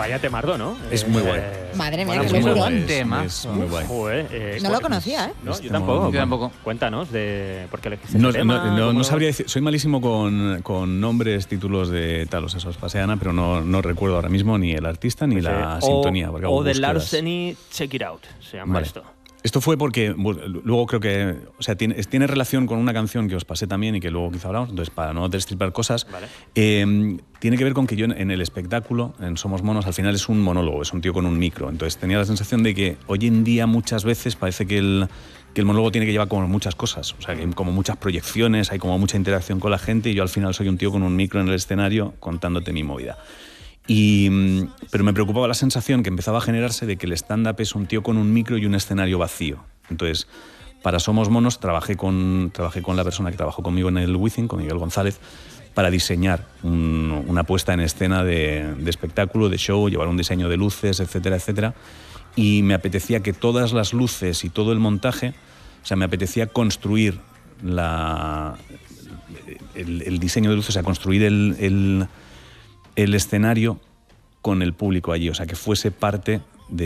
Vaya temardo, ¿no? Es muy guay. Madre mía, Bueno, qué es muy locurón. Es muy guay. Joder, No lo conocía, ¿eh? No, Este yo tampoco. modo- Yo tampoco. Cuéntanos de por qué elegiste No, ese tema. no cómo- sabría decir, soy malísimo con nombres, títulos de tal, o sea, os pasé Ana, pero no recuerdo ahora mismo ni el artista ni la sintonía. porque hago O de búsquedas. Larceny, Check It Out, se llama Vale. esto. Esto fue porque luego creo que, o sea, tiene relación con una canción que os pasé también y que luego quizá hablamos, entonces para no destripar cosas, Vale. tiene que ver con que yo en el espectáculo, en Somos Monos, al final es un monólogo, es un tío con un micro, entonces tenía la sensación de que hoy en día muchas veces parece que el monólogo tiene que llevar como muchas cosas, o sea, que hay como muchas proyecciones, hay como mucha interacción con la gente y yo al final soy un tío con un micro en el escenario contándote mi movida. Pero me preocupaba la sensación que empezaba a generarse de que el stand-up es un tío con un micro y un escenario vacío. Entonces, para Somos Monos trabajé con la persona que trabajó conmigo en el Wizzing, con Miguel González, para diseñar una puesta en escena de espectáculo, de show, llevar un diseño de luces, etcétera, etcétera. Y me apetecía que todas las luces y todo el montaje, o sea, me apetecía construir el diseño de luces, o sea, construir el escenario con el público allí, o sea, que fuese parte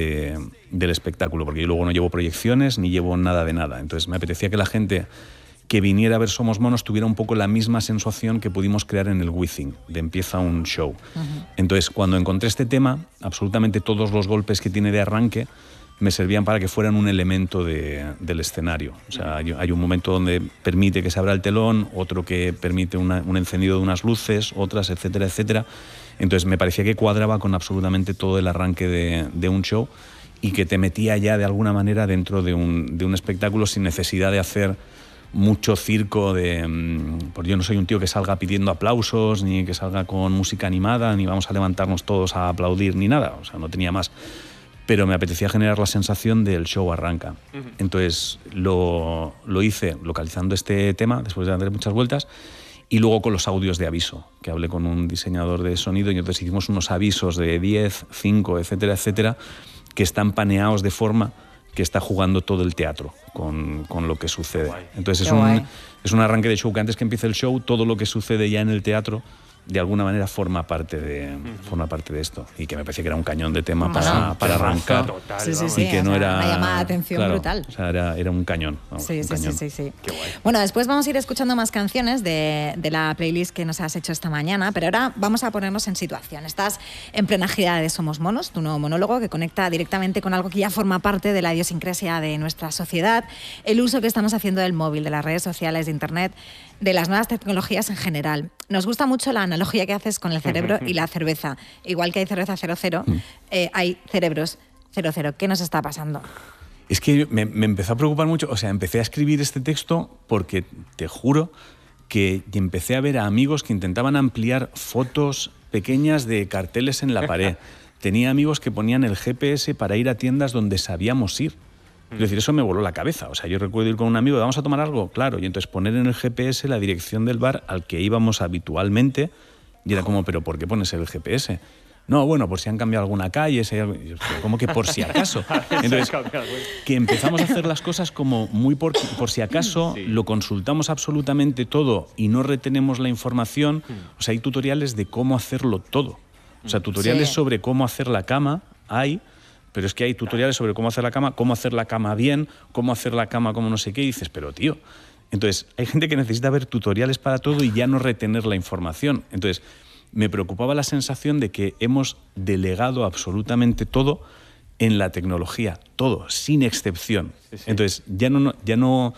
del espectáculo, porque yo luego no llevo proyecciones ni llevo nada de nada. Entonces me apetecía que la gente que viniera a ver Somos Monos tuviera un poco la misma sensación que pudimos crear en el Wizzing, de empieza un show. Entonces, cuando encontré este tema, absolutamente todos los golpes que tiene de arranque me servían para que fueran un elemento del escenario. O sea, hay un momento donde permite que se abra el telón, otro que permite un encendido de unas luces, otras, etcétera, etcétera. Entonces me parecía que cuadraba con absolutamente todo el arranque de un show y que te metía ya de alguna manera dentro de un espectáculo sin necesidad de hacer mucho circo porque yo no soy un tío que salga pidiendo aplausos, ni que salga con música animada, ni vamos a levantarnos todos a aplaudir, ni nada. O sea, no tenía más. Pero me apetecía generar la sensación del show arranca. Entonces lo hice localizando este tema, después de darle muchas vueltas, y luego con los audios de aviso, que hablé con un diseñador de sonido y entonces hicimos unos avisos de 10, 5, etcétera, etcétera, que están paneados de forma que está jugando todo el teatro con lo que sucede. Entonces es un arranque de show que antes que empiece el show, todo lo que sucede ya en el teatro de alguna manera forma parte de esto, y que me parecía que era un cañón de tema para arrancar. Total, Sí, sí, vamos. sí. Y que no o sea, era una llamada de atención claro, brutal. O sea, era un cañón. Vamos, Sí, un sí, cañón. sí. Qué guay. Bueno, después vamos a ir escuchando más canciones de la playlist que nos has hecho esta mañana, pero ahora vamos a ponernos en situación. Estás en plena gira de Somos Monos, tu nuevo monólogo que conecta directamente con algo que ya forma parte de la idiosincrasia de nuestra sociedad, el uso que estamos haciendo del móvil, de las redes sociales, de Internet, de las nuevas tecnologías en general. Nos gusta mucho la analogía que haces con el cerebro y la cerveza. Igual que hay cerveza 00, hay cerebros 00. ¿Qué nos está pasando? Es que me empezó a preocupar mucho, o sea, empecé a escribir este texto porque te juro que empecé a ver a amigos que intentaban ampliar fotos pequeñas de carteles en la pared. Tenía amigos que ponían el GPS para ir a tiendas donde sabíamos ir. Es decir, eso me voló la cabeza. O sea, yo recuerdo ir con un amigo, ¿vamos a tomar algo? Claro. Y entonces poner en el GPS la dirección del bar al que íbamos habitualmente. Y era como, ¿pero por qué pones el GPS? No, bueno, por si han cambiado alguna calle. Si hay algo... ¿Cómo que por si acaso? Entonces, que empezamos a hacer las cosas como muy por si acaso, Sí. lo consultamos absolutamente todo y no retenemos la información. O sea, hay tutoriales de cómo hacerlo todo. O sea, tutoriales Sí. sobre cómo hacer la cama hay, pero es que hay tutoriales sobre cómo hacer la cama bien, cómo hacer la cama como no sé qué, y dices, pero tío... Entonces, hay gente que necesita ver tutoriales para todo y ya no retener la información. Entonces, me preocupaba la sensación de que hemos delegado absolutamente todo en la tecnología, todo, sin excepción. Sí, sí. Entonces, ya no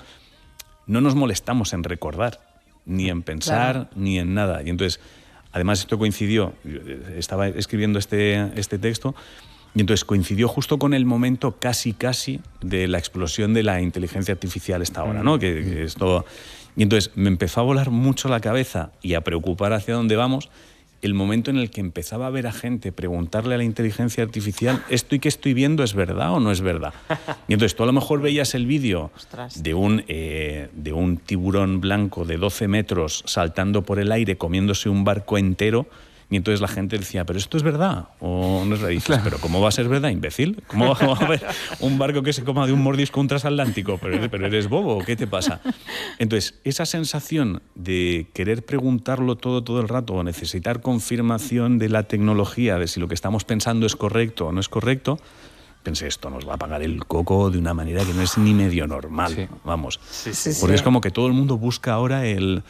nos molestamos en recordar, ni en pensar, Claro. ni en nada. Y entonces, además esto coincidió, estaba escribiendo este texto, y entonces coincidió justo con el momento casi de la explosión de la inteligencia artificial esta hora, ¿no? Que esto... Y entonces me empezó a volar mucho la cabeza y a preocupar hacia dónde vamos el momento en el que empezaba a ver a gente preguntarle a la inteligencia artificial, ¿esto y qué estoy viendo es verdad o no es verdad? Y entonces tú a lo mejor veías el vídeo Ostras. de un tiburón blanco de 12 metros saltando por el aire, comiéndose un barco entero, Y entonces la gente decía, ¿pero esto es verdad o no es verdad? Y dices, ¿pero cómo va a ser verdad, imbécil? ¿Cómo va a haber un barco que se coma de un mordisco un transatlántico? ¿Pero eres bobo? ¿Qué te pasa? Entonces, esa sensación de querer preguntarlo todo el rato o necesitar confirmación de la tecnología, de si lo que estamos pensando es correcto o no es correcto, pensé, esto nos va a pagar el coco de una manera que no es ni medio normal, vamos. Porque es como que todo el mundo busca ahora el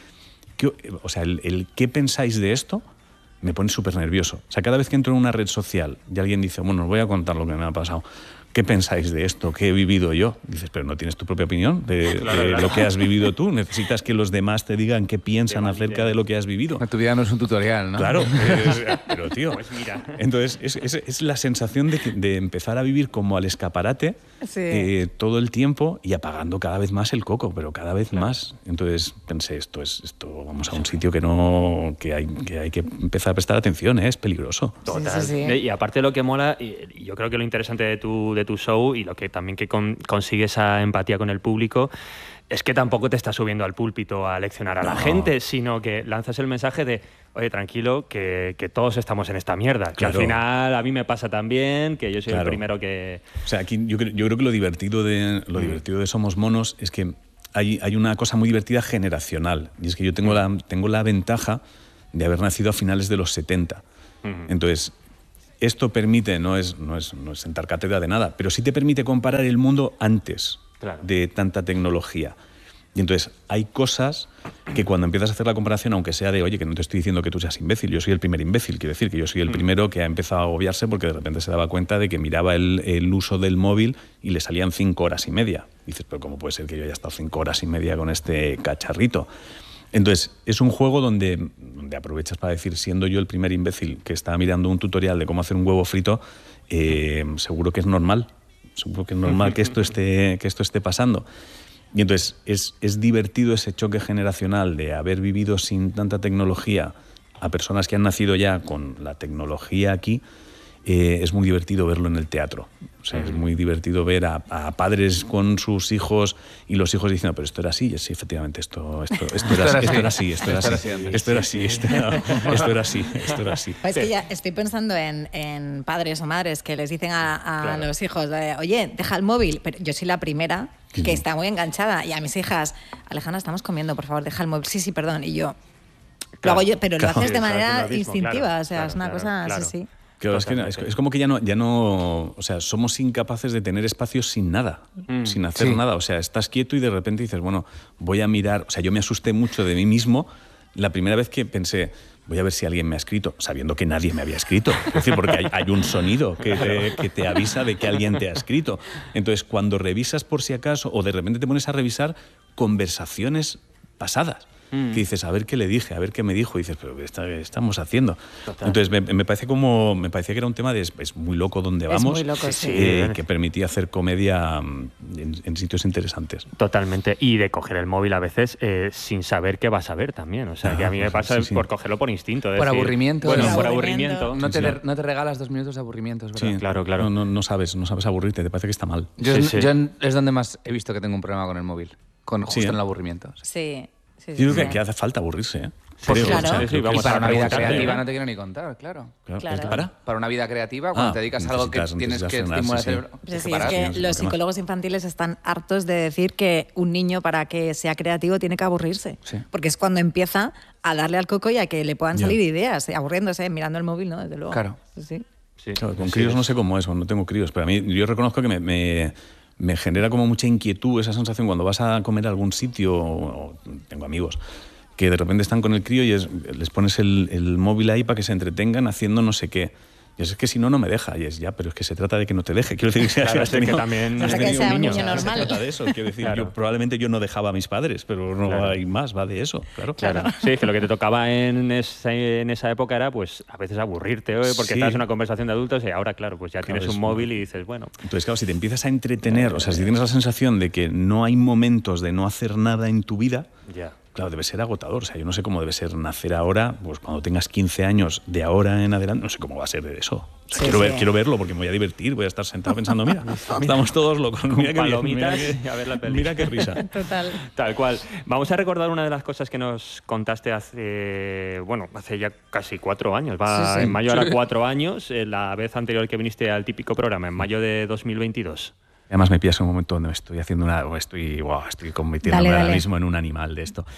qué pensáis de esto, me pone súper nervioso. O sea, cada vez que entro en una red social y alguien dice, bueno, os voy a contar lo que me ha pasado, ¿qué pensáis de esto? ¿Qué he vivido yo? Dices, pero no tienes tu propia opinión de lo que has vivido tú. Necesitas que los demás te digan qué piensan acerca de lo que has vivido. Tu vida no es un tutorial, ¿no? Claro, pero tío. Pues mira. Entonces, es la sensación de empezar a vivir como al escaparate todo el tiempo y apagando cada vez más el coco, pero cada vez más. Entonces pensé, esto vamos a un sitio que hay que empezar a prestar atención, es peligroso. Total. Y aparte lo que mola, y yo creo que lo interesante de tu show y lo que también que consigue esa empatía con el público es que tampoco te estás subiendo al púlpito a leccionar a la gente, sino que lanzas el mensaje de, oye, tranquilo, que todos estamos en esta mierda. Que al final a mí me pasa también, que yo soy el primero que... O sea, aquí yo creo que lo divertido de Somos Monos es que hay una cosa muy divertida generacional. Y es que yo tengo la ventaja de haber nacido a finales de los 70. Entonces, esto permite, no es sentar cátedra de nada, pero sí te permite comparar el mundo antes de tanta tecnología. Y entonces hay cosas que cuando empiezas a hacer la comparación, aunque sea de, oye, que no te estoy diciendo que tú seas imbécil, yo soy el primer imbécil, quiero decir que yo soy el primero que ha empezado a agobiarse porque de repente se daba cuenta de que miraba el uso del móvil y le salían 5 horas y media. Y dices, pero ¿cómo puede ser que yo haya estado 5 horas y media con este cacharrito? Entonces, es un juego donde aprovechas para decir, siendo yo el primer imbécil que está mirando un tutorial de cómo hacer un huevo frito, seguro que es normal. Seguro que es normal que esto esté pasando. Y entonces es divertido ese choque generacional de haber vivido sin tanta tecnología a personas que han nacido ya con la tecnología aquí. Es muy divertido verlo en el teatro. O sea, es muy divertido ver a padres con sus hijos y los hijos diciendo, pero esto era así. Sí, efectivamente, esto era así. Es que ya estoy pensando en padres o madres que les dicen a los hijos, oye, deja el móvil. Pero yo soy la primera que está muy enganchada. Y a mis hijas, Alejandra, estamos comiendo, por favor, deja el móvil. Sí, perdón. Y yo, lo hago yo, pero lo haces de manera instintiva. O sea, es una cosa así. Claro, es como que ya no, o sea, somos incapaces de tener espacios sin nada, sin hacer nada. O sea, estás quieto y de repente dices, bueno, voy a mirar. O sea, yo me asusté mucho de mí mismo la primera vez que pensé, voy a ver si alguien me ha escrito, sabiendo que nadie me había escrito. Es decir, porque hay un sonido que te avisa de que alguien te ha escrito. Entonces, cuando revisas por si acaso, o de repente te pones a revisar conversaciones pasadas, que dices, a ver qué le dije, a ver qué me dijo, y dices, pero ¿qué estamos haciendo? Total. Entonces me parecía que era un tema de es muy loco donde vamos, muy loco, que permitía hacer comedia en sitios interesantes. Totalmente, y de coger el móvil a veces sin saber qué vas a ver también, o sea, que a mí me pasa por cogerlo por instinto. Por aburrimiento. Bueno, por aburrimiento. No te regalas 2 minutos de aburrimiento, es verdad. Sí, claro. No sabes aburrirte, te parece que está mal. Yo es donde más he visto que tengo un problema con el móvil, justo en el aburrimiento. Sí. Yo creo que hace falta aburrirse, ¿eh? Claro. Y para una vida creativa no te quiero ni contar, claro. Para una vida creativa, cuando te dedicas a algo que tienes que estimular el cerebro... Es que los psicólogos infantiles están hartos de decir que un niño, para que sea creativo, tiene que aburrirse. Sí. Porque es cuando empieza a darle al coco y a que le puedan salir ideas, aburriéndose, mirando el móvil, ¿no? Desde luego. Claro. Sí. Claro, con críos no sé cómo es, no tengo críos, pero a mí yo reconozco que me genera como mucha inquietud esa sensación cuando vas a comer a algún sitio, o tengo amigos que de repente están con el crío y les pones el móvil ahí para que se entretengan haciendo no sé qué. Y es que si no me deja. Y es pero es que se trata de que no te deje. Quiero decir, claro, que también has tenido un niño normal. Se trata de eso. Quiero decir, probablemente yo no dejaba a mis padres, pero no hay más, va de eso. Claro. Sí, que lo que te tocaba en esa época era, pues, a veces aburrirte, porque estás en una conversación de adultos y ahora, pues ya tienes un móvil y dices, bueno. Entonces, claro, si te empiezas a entretener, o sea, si tienes la sensación de que no hay momentos de no hacer nada en tu vida, claro, debe ser agotador. O sea, yo no sé cómo debe ser nacer ahora, pues cuando tengas 15 años, de ahora en adelante, no sé cómo va a ser de eso. O sea, quiero verlo porque me voy a divertir, voy a estar sentado pensando, mira, estamos todos locos. Mira palomitas y a ver la peli. Mira qué risa. Total. Tal cual. Vamos a recordar una de las cosas que nos contaste hace ya casi 4 años. En mayo hará 4 años, la vez anterior que viniste al típico programa, en mayo de 2022. Además me pillas en un momento donde estoy haciendo estoy convirtiéndome ahora mismo en un animal de esto.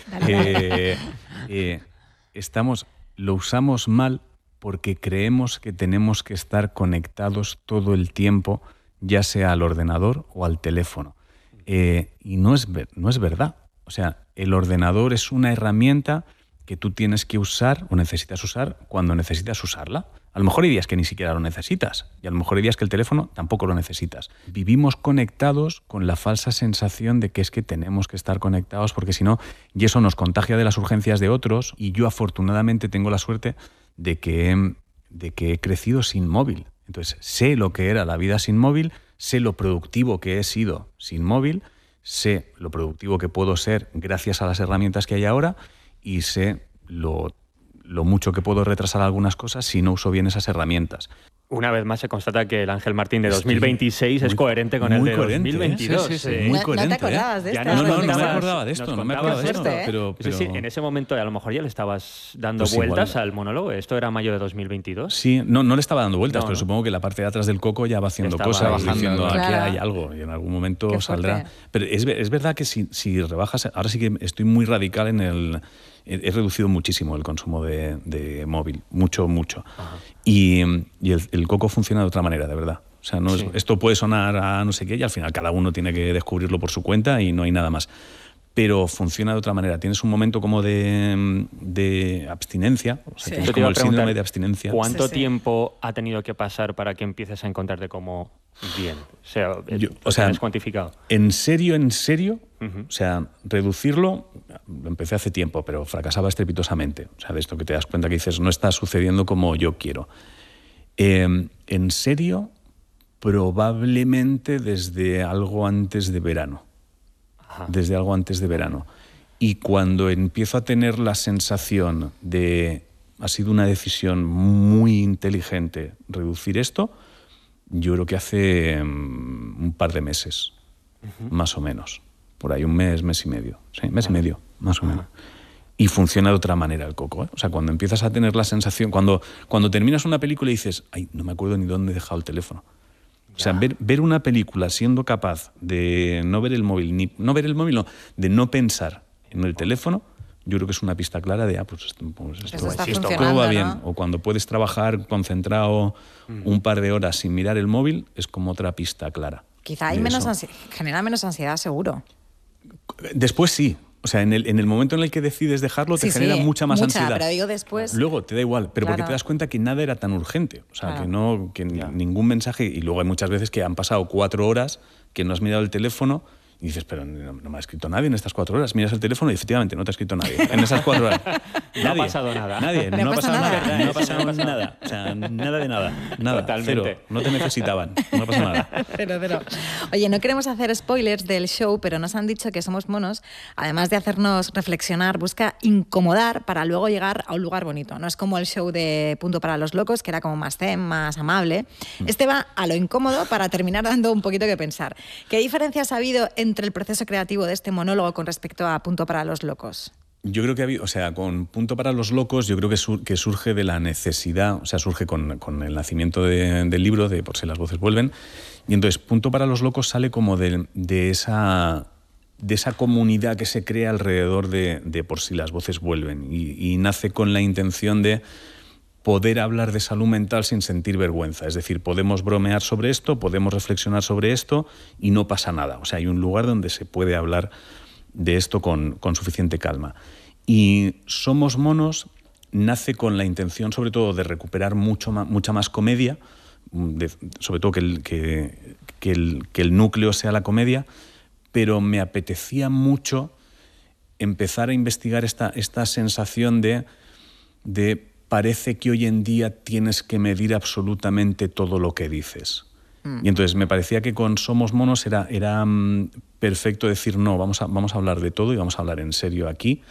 Lo usamos mal porque creemos que tenemos que estar conectados todo el tiempo, ya sea al ordenador o al teléfono. Y no es verdad. O sea, el ordenador es una herramienta que tú tienes que usar o necesitas usar cuando necesitas usarla. A lo mejor hay días que ni siquiera lo necesitas y a lo mejor hay días que el teléfono tampoco lo necesitas. Vivimos conectados con la falsa sensación de que es que tenemos que estar conectados porque si no, y eso nos contagia de las urgencias de otros, y yo afortunadamente tengo la suerte de que he crecido sin móvil. Entonces sé lo que era la vida sin móvil, sé lo productivo que he sido sin móvil, sé lo productivo que puedo ser gracias a las herramientas que hay ahora y sé lo mucho que puedo retrasar algunas cosas si no uso bien esas herramientas. Una vez más se constata que el Ángel Martín de 2026 es coherente con el de 2022. Sí, muy coherente. ¿No te acordabas de esto? No me acordaba de esto. Pero sí, en ese momento a lo mejor ya le estabas dando vueltas al monólogo. ¿Esto era mayo de 2022? Sí, no le estaba dando vueltas, pero supongo que la parte de atrás del coco ya va haciendo cosas, diciendo aquí hay algo y en algún momento saldrá. Pero es verdad que si rebajas, ahora sí que estoy muy radical en el... He reducido muchísimo el consumo de móvil, mucho. Ajá. Y el coco funciona de otra manera, de verdad. O sea, esto puede sonar a no sé qué y al final cada uno tiene que descubrirlo por su cuenta y no hay nada más. Pero funciona de otra manera. Tienes un momento como de abstinencia, o sea, tienes como el síndrome de abstinencia. ¿Cuánto tiempo ha tenido que pasar para que empieces a encontrarte como bien? O sea, ¿has cuantificado? En serio, uh-huh. O sea, reducirlo, lo empecé hace tiempo, pero fracasaba estrepitosamente. O sea, de esto que te das cuenta que dices, no está sucediendo como yo quiero. En serio, probablemente desde algo antes de verano. Desde algo antes de verano. Y cuando empiezo a tener la sensación de ha sido una decisión muy inteligente reducir esto, yo creo que hace un par de meses, más o menos. Por ahí un mes y medio. Sí, mes y medio, más o menos. Y funciona de otra manera el coco, ¿eh? O sea, cuando empiezas a tener la sensación, cuando terminas una película y dices, ay, no me acuerdo ni dónde he dejado el teléfono. O sea, ver una película siendo capaz de no ver el móvil, de no pensar en el teléfono, yo creo que es una pista clara de, esto va bien. ¿No? O cuando puedes trabajar concentrado un par de horas sin mirar el móvil, es como otra pista clara. Quizá hay genera menos ansiedad, seguro. Después sí. O sea, en el momento en el que decides dejarlo te genera mucha más ansiedad. Pero digo después... Luego te da igual, pero porque te das cuenta que nada era tan urgente. O sea, que ningún mensaje... Y luego hay muchas veces que han pasado 4 horas que no has mirado el teléfono y dices, pero no me ha escrito nadie en estas 4 horas. Miras el teléfono y efectivamente no te ha escrito nadie en esas 4 horas. No ha pasado nada. Nadie. No ha pasado nada. No ha pasado nada. O sea, nada de nada. Nada. Totalmente. Cero. No te necesitaban. No pasa nada. Cero. Oye, no queremos hacer spoilers del show, pero nos han dicho que Somos Monos, además de hacernos reflexionar, busca incomodar para luego llegar a un lugar bonito. No es como el show de Punto para los Locos, que era como más zen, más amable. Este va a lo incómodo para terminar dando un poquito que pensar. ¿Qué diferencias ha habido entre el proceso creativo de este monólogo con respecto a Punto para los Locos? Yo creo que ha habido, o sea, con Punto para los Locos, yo creo que surge de la necesidad, o sea, surge con el nacimiento del libro, de Por si las voces vuelven, y entonces Punto para los Locos sale como de esa comunidad que se crea alrededor de Por si las voces vuelven, y nace con la intención de poder hablar de salud mental sin sentir vergüenza. Es decir, podemos bromear sobre esto, podemos reflexionar sobre esto y no pasa nada. O sea, hay un lugar donde se puede hablar de esto con suficiente calma. Y Somos Monos nace con la intención, sobre todo, de recuperar mucha más comedia, sobre todo que el núcleo sea la comedia, pero me apetecía mucho empezar a investigar esta sensación de parece que hoy en día tienes que medir absolutamente todo lo que dices. Y entonces me parecía que con Somos Monos era perfecto decir, no, vamos a hablar de todo y vamos a hablar en serio aquí.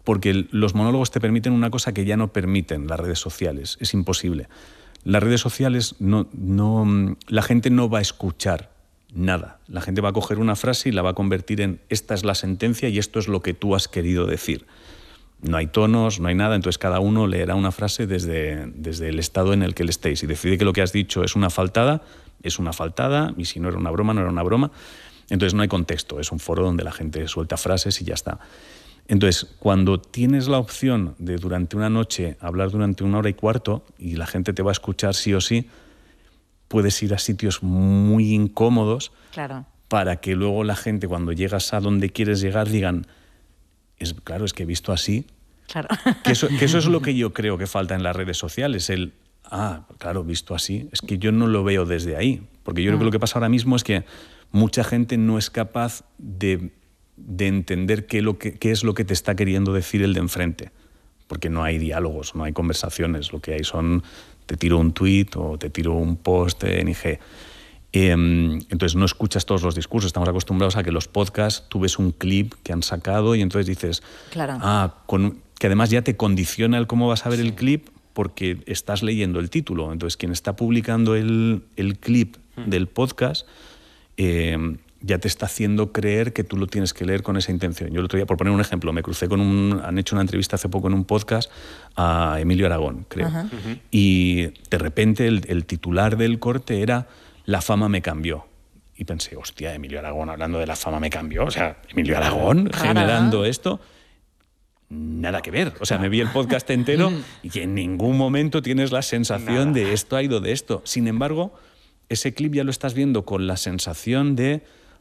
porque los monólogos te permiten una cosa que ya no permiten las redes sociales. Es imposible. Las redes sociales, la gente no va a escuchar nada. La gente va a coger una frase y la va a convertir en esta es la sentencia y esto es lo que tú has querido decir. No hay tonos, no hay nada, entonces cada uno leerá una frase desde el estado en el que le estéis. Si decide que lo que has dicho es una faltada, y si no era una broma, no era una broma. Entonces no hay contexto, es un foro donde la gente suelta frases y ya está. Entonces, cuando tienes la opción de durante una noche hablar durante 1 hora y cuarto y la gente te va a escuchar sí o sí, puedes ir a sitios muy incómodos para que luego la gente, cuando llegas a donde quieres llegar, digan, es que he visto así. Claro. Que eso es lo que yo creo que falta en las redes sociales, visto así, es que yo no lo veo desde ahí. Porque yo creo que lo que pasa ahora mismo es que mucha gente no es capaz de entender qué es lo que te está queriendo decir el de enfrente. Porque no hay diálogos, no hay conversaciones. Lo que hay son, te tiro un tuit o te tiro un post en IG. Entonces no escuchas todos los discursos. Estamos acostumbrados a que los podcasts, tú ves un clip que han sacado y entonces dices, que además ya te condiciona el cómo vas a ver el clip porque estás leyendo el título. Entonces quien está publicando el clip del podcast ya te está haciendo creer que tú lo tienes que leer con esa intención. Yo el otro día, por poner un ejemplo, me crucé han hecho una entrevista hace poco en un podcast a Emilio Aragón, creo. Y de repente el titular del corte era La fama me cambió. Y pensé, hostia, Emilio Aragón hablando de la fama me cambió. O sea, Emilio Aragón generando esto. Nada que ver. O sea, me vi el podcast entero y en ningún momento tienes la sensación de esto ha ido de esto. Sin embargo, ese clip ya lo estás viendo con la sensación de